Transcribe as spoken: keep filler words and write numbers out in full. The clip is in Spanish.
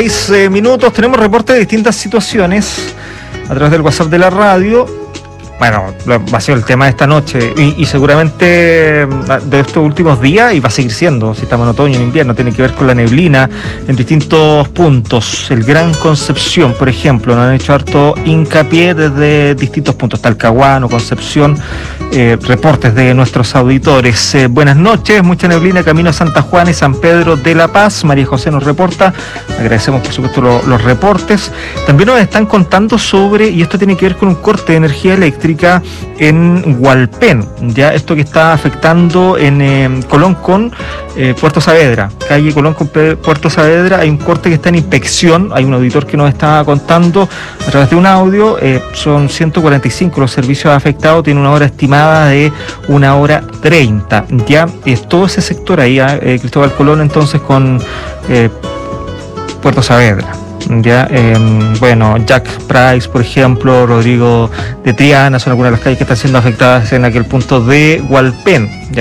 Seis eh, minutos, tenemos reportes de distintas situaciones a través del WhatsApp de la radio. Bueno, va a ser el tema de esta noche y, y seguramente de estos últimos días, y va a seguir siendo, si estamos en otoño, en invierno, tiene que ver con la neblina en distintos puntos. El Gran Concepción, por ejemplo, nos han hecho harto hincapié desde distintos puntos, Talcahuano, Concepción, eh, reportes de nuestros auditores. Eh, buenas noches, mucha neblina, camino a Santa Juana y San Pedro de la Paz. María José nos reporta, agradecemos por supuesto lo, los reportes. También nos están contando sobre, y esto tiene que ver con un corte de energía eléctrica en Hualpén, ya esto que está afectando en eh, Colón con eh, Puerto Saavedra, calle Colón con Puerto Saavedra. Hay un corte que está en inspección, hay un auditor que nos está contando a través de un audio, eh, son ciento cuarenta y cinco los servicios afectados, tiene una hora estimada de una hora treinta, ya es todo ese sector ahí, eh, Cristóbal Colón entonces con eh, Puerto Saavedra. Ya, eh, bueno, Jack Price, por ejemplo, Rodrigo de Triana, son algunas de las calles que están siendo afectadas en aquel punto de Hualpén.